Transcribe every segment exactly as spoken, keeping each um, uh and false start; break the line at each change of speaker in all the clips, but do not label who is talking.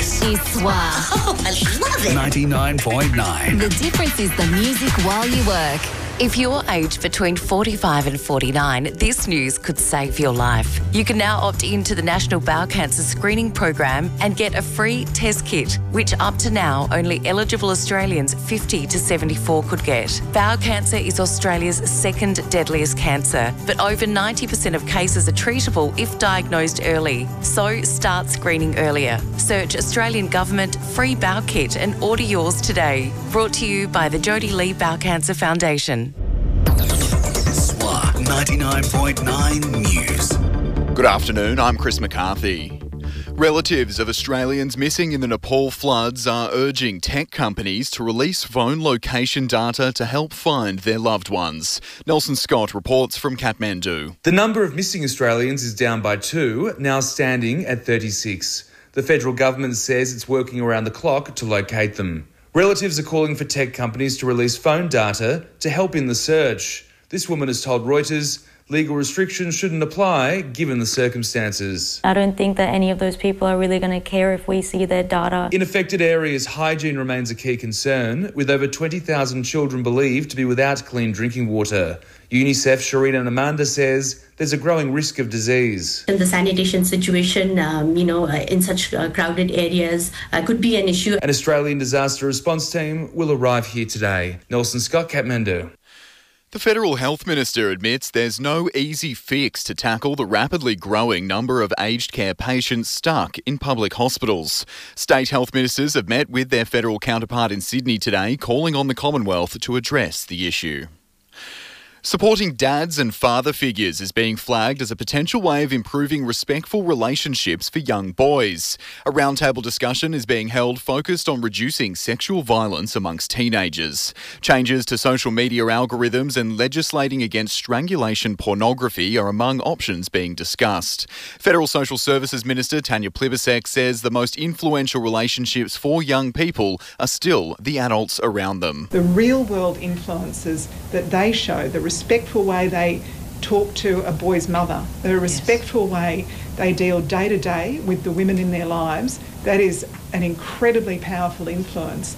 This
is SWA.
Oh, I love it.
ninety-nine point nine.
The difference is the music while you work. If you're aged between forty-five and forty-nine, this news could save your life. You can now opt into the National Bowel Cancer Screening Program and get a free test kit, which up to now only eligible Australians fifty to seventy-four could get. Bowel cancer is Australia's second deadliest cancer, but over ninety percent of cases are treatable if diagnosed early. So start screening earlier. Search Australian Government Free Bowel Kit and order yours today. Brought to you by the Jodie Lee Bowel Cancer Foundation.
SWA ninety-nine point nine News.
Good afternoon, I'm Chris McCarthy. Relatives of Australians missing in the Nepal floods are urging tech companies to release phone location data to help find their loved ones. Nelson Scott reports from Kathmandu.
The number of missing Australians is down by two, now standing at thirty-six. The federal government says it's working around the clock to locate them. Relatives are calling for tech companies to release phone data to help in the search. This woman has told Reuters legal restrictions shouldn't apply given the circumstances.
I don't think that any of those people are really going to care if we see their data.
In affected areas, hygiene remains a key concern, with over twenty thousand children believed to be without clean drinking water. UNICEF Sharina Namanda says there's a growing risk of disease.
And the sanitation situation, um, you know, uh, in such uh, crowded areas uh, could be an issue.
An Australian disaster response team will arrive here today. Nelson Scott, Kathmandu.
The Federal Health Minister admits there's no easy fix to tackle the rapidly growing number of aged care patients stuck in public hospitals. State health ministers have met with their federal counterpart in Sydney today, calling on the Commonwealth to address the issue. Supporting dads and father figures is being flagged as a potential way of improving respectful relationships for young boys. A roundtable discussion is being held focused on reducing sexual violence amongst teenagers. Changes to social media algorithms and legislating against strangulation pornography are among options being discussed. Federal Social Services Minister Tanya Plibersek says the most influential relationships for young people are still the adults around them.
The real-world influences that they show, the respectful way they talk to a boy's mother, the respectful yes. way they deal day to day with the women in their lives, that is an incredibly powerful influence.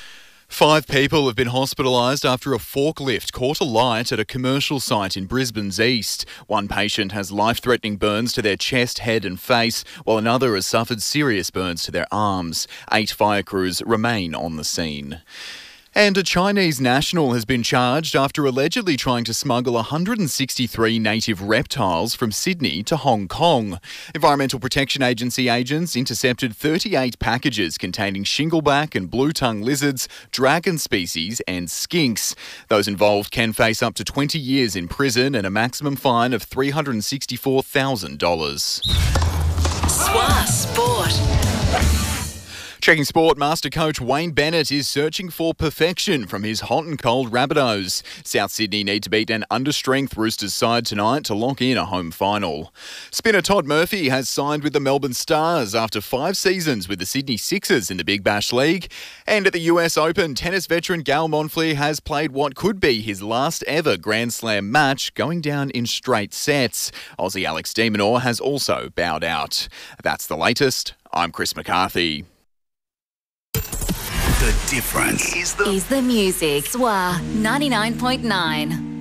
Five people have been hospitalised after a forklift caught alight at a commercial site in Brisbane's east. One patient has life-threatening burns to their chest, head and face, while another has suffered serious burns to their arms. Eight fire crews remain on the scene. And a Chinese national has been charged after allegedly trying to smuggle one hundred sixty-three native reptiles from Sydney to Hong Kong. Environmental Protection Agency agents intercepted thirty-eight packages containing shingleback and blue-tongue lizards, dragon species and skinks. Those involved can face up to twenty years in prison and a maximum fine of three hundred sixty-four thousand dollars.
SWA Sport.
Checking sport, Master Coach Wayne Bennett is searching for perfection from his hot and cold Rabbitohs. South Sydney need to beat an under-strength Roosters side tonight to lock in a home final. Spinner Todd Murphy has signed with the Melbourne Stars after five seasons with the Sydney Sixers in the Big Bash League. And at the U S Open, tennis veteran Gael Monfils has played what could be his last ever Grand Slam match, going down in straight sets. Aussie Alex de Minaur has also bowed out. That's the latest. I'm Chris McCarthy.
The difference is the,
is the music. SWA ninety-nine point nine.